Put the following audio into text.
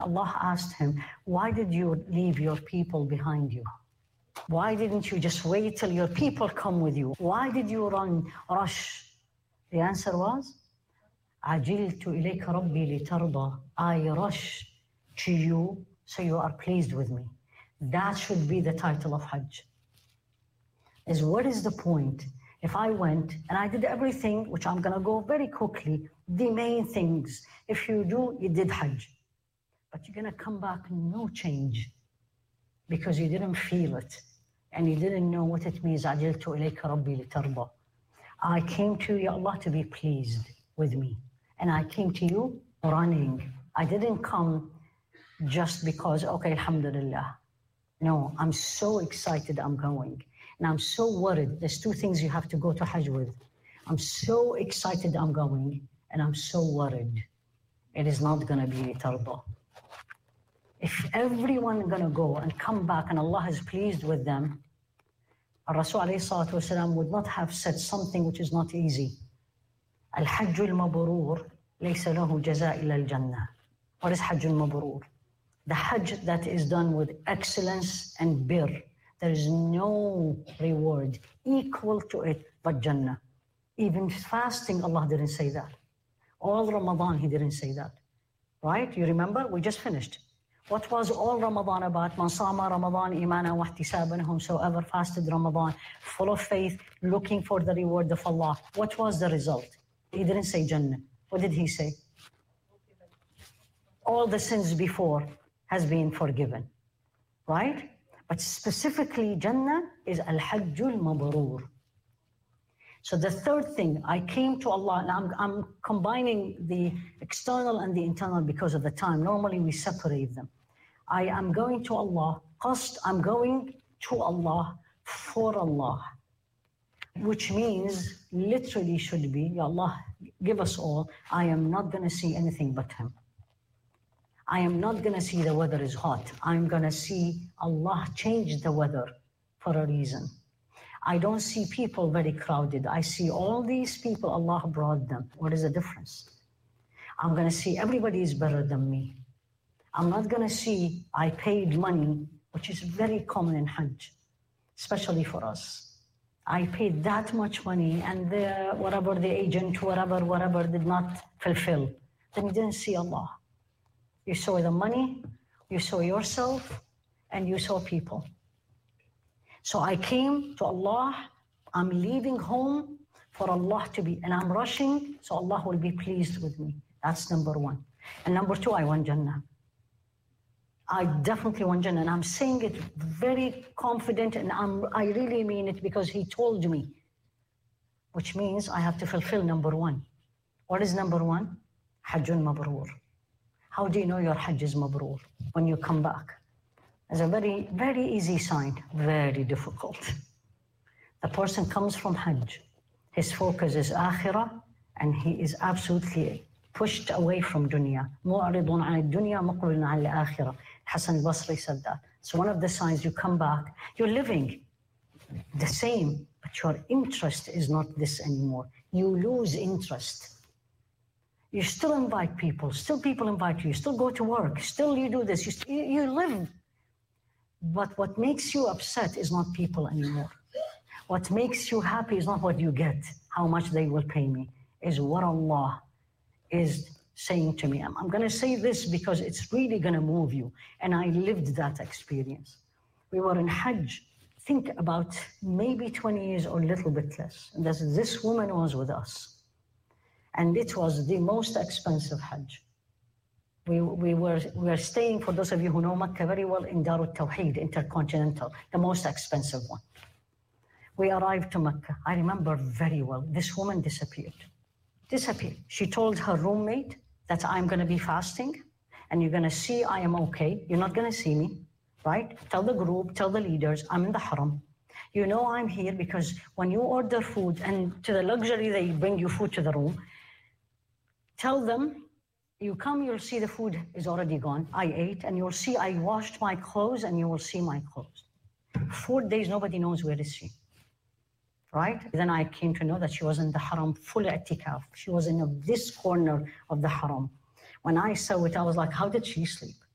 Allah asked him, why did you leave your people behind you? Why didn't you just wait till your people come with you? Why did you rush? The answer was, عَجِلْتُ إِلَيْكَ رَبِّي لِتَرْضَى. I rush to you so you are pleased with me. That should be the title of Hajj. Is what is the point? If I went and I did everything, which I'm going to go very quickly, the main things, if you did Hajj. But you're going to come back no change because you didn't feel it and you didn't know what it means. عَجِلْتُ إِلَيْكَ رَبِّي لِتَرْضَى. I came to you, Ya Allah, to be pleased with me. And I came to you running. I didn't come just because, okay, alhamdulillah. No, I'm so excited I'm going. And I'm so worried. There's two things you have to go to Hajj with. I'm so excited I'm going, and I'm so worried. It is not going to be tarda. If everyone is going to go and come back and Allah is pleased with them, Rasul ﷺ would not have said something which is not easy. Al-Hajj al-Mabrur laysa lahu jaza illa al-Jannah. What is Hajj al-Mabrur? The Hajj that is done with excellence and birr. There is no reward equal to it but Jannah. Even fasting, Allah didn't say that. All Ramadan, He didn't say that. Right? You remember? We just finished. What was all Ramadan about? Man sama Ramadan imana wa ihtisaban, whomsoever fasted Ramadan, full of faith, looking for the reward of Allah. What was the result? He didn't say Jannah. What did He say? All the sins before has been forgiven. Right? But specifically, Jannah is Al-Hajjul Mabrur. So the third thing, I came to Allah, and I'm combining the external and the internal because of the time. Normally we separate them. I am going to Allah, I'm going to Allah for Allah, which means literally should be, Ya Allah, give us all, I am not going to see anything but Him. I am not going to see the weather is hot. I'm going to see Allah change the weather for a reason. I don't see people very crowded. I see all these people, Allah brought them. What is the difference? I'm going to see everybody is better than me. I'm not going to see I paid money, which is very common in Hajj, especially for us. I paid that much money and whatever the agent, whatever did not fulfill. Then you didn't see Allah. You saw the money, you saw yourself, and you saw people. So I came to Allah, I'm leaving home for Allah to be, and I'm rushing, so Allah will be pleased with me. That's number one. And number two, I want Jannah. I definitely want Jannah, and I'm saying it very confident, and I really mean it because He told me, which means I have to fulfill number one. What is number one? Hajjun Mabrur. How do you know your Hajj is Mabrur? When you come back. It's a very, very easy sign, very difficult. The person comes from Hajj. His focus is Akhirah, and he is absolutely pushed away from dunya. مُعْرِضٌ عَنِ الدُّنْيَا مُقْبِلٌ عَلَى الْآخِرَةِ. Hassan al-Basri said that. So one of the signs you come back, you're living the same, but your interest is not this anymore. You lose interest. You still invite people, still people invite you, still go to work, still you do this, you live. But what makes you upset is not people anymore. What makes you happy is not what you get, how much they will pay me, is what Allah is saying to me. I'm going to say this because it's really going to move you. And I lived that experience. We were in Hajj, think about maybe 20 years or a little bit less. And this woman was with us. And it was the most expensive Hajj. We were staying, for those of you who know Mecca very well, in Darut Tawheed, Intercontinental, the most expensive one. We arrived to Mecca. I remember very well, this woman disappeared. She told her roommate that I'm going to be fasting and you're going to see I am okay. You're not going to see me, right? Tell the group, tell the leaders, I'm in the haram. You know I'm here because when you order food and to the luxury, they bring you food to the room. Tell them, you come, you'll see the food is already gone. I ate, and you'll see I washed my clothes, and you will see my clothes. 4 days, nobody knows where is she. Right? Then I came to know that she was in the haram, full i'tikaf. She was in this corner of the haram. When I saw it, I was like, how did she sleep?